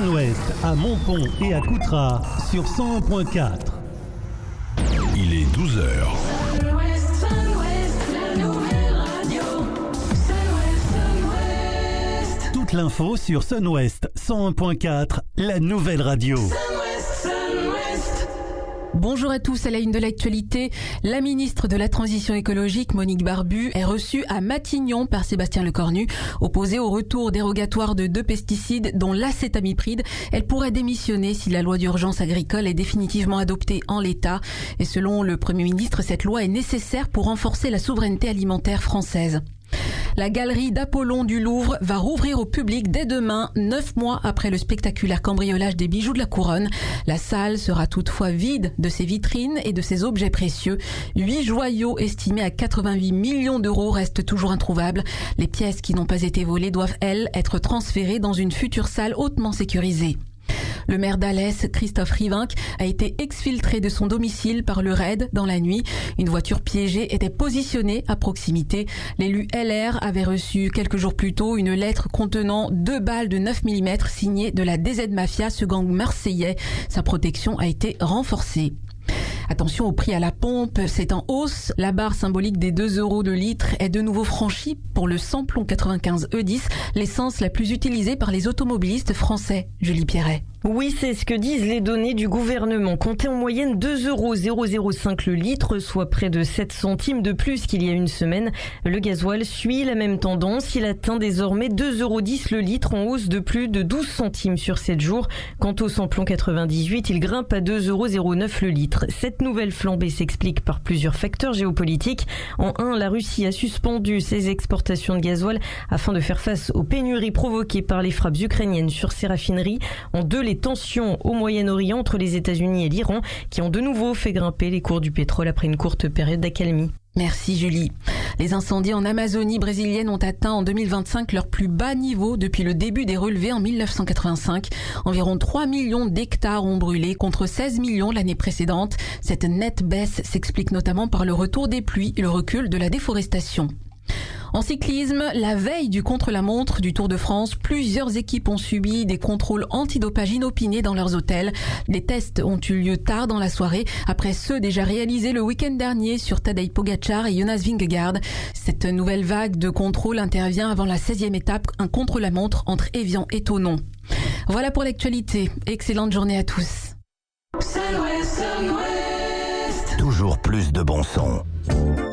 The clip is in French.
Sun-Ouest à Montpont et à Coutras sur 101.4. Il est 12h. Toute l'info sur Sun-Ouest 101.4, la nouvelle radio. Bonjour à tous, à la une de l'actualité. La ministre de la Transition écologique, Monique Barbu, est reçue à Matignon par Sébastien Lecornu. Opposée au retour dérogatoire de 2 pesticides, dont l'acétamipride, elle pourrait démissionner si la loi d'urgence agricole est définitivement adoptée en l'état. Et selon le Premier ministre, cette loi est nécessaire pour renforcer la souveraineté alimentaire française. La galerie d'Apollon du Louvre va rouvrir au public dès demain, 9 mois après le spectaculaire cambriolage des bijoux de la couronne. La salle sera toutefois vide de ses vitrines et de ses objets précieux. 8 joyaux estimés à 88 millions d'euros restent toujours introuvables. Les pièces qui n'ont pas été volées doivent, elles, être transférées dans une future salle hautement sécurisée. Le maire d'Alès, Christophe Rivinc, a été exfiltré de son domicile par le RAID dans la nuit. Une voiture piégée était positionnée à proximité. L'élu LR avait reçu quelques jours plus tôt une lettre contenant 2 balles de 9 mm signées de la DZ Mafia, ce gang marseillais. Sa protection a été renforcée. Attention au prix à la pompe, c'est en hausse. La barre symbolique des 2 € de litre est de nouveau franchie pour le samplon 95 E10, l'essence la plus utilisée par les automobilistes français. Julie Pierret. Oui, c'est ce que disent les données du gouvernement. Comptez en moyenne 2,005 € le litre, soit près de 7 centimes de plus qu'il y a une semaine. Le gasoil suit la même tendance. Il atteint désormais 2,10 € le litre, en hausse de plus de 12 centimes sur 7 jours. Quant au samplon 98, il grimpe à 2,09 € le litre. Cette nouvelle flambée s'explique par plusieurs facteurs géopolitiques. En 1, la Russie a suspendu ses exportations de gasoil afin de faire face aux pénuries provoquées par les frappes ukrainiennes sur ses raffineries. En 2, les tensions au Moyen-Orient entre les États-Unis et l'Iran qui ont de nouveau fait grimper les cours du pétrole après une courte période d'accalmie. Merci Julie. Les incendies en Amazonie brésilienne ont atteint en 2025 leur plus bas niveau depuis le début des relevés en 1985. Environ 3 millions d'hectares ont brûlé contre 16 millions l'année précédente. Cette nette baisse s'explique notamment par le retour des pluies et le recul de la déforestation. En cyclisme, la veille du contre-la-montre du Tour de France, plusieurs équipes ont subi des contrôles antidopage inopinés dans leurs hôtels. Les tests ont eu lieu tard dans la soirée, après ceux déjà réalisés le week-end dernier sur Tadej Pogacar et Jonas Vingegaard. Cette nouvelle vague de contrôle intervient avant la 16e étape, un contre-la-montre entre Évian et Thonon. Voilà pour l'actualité. Excellente journée à tous. Toujours plus de bon son.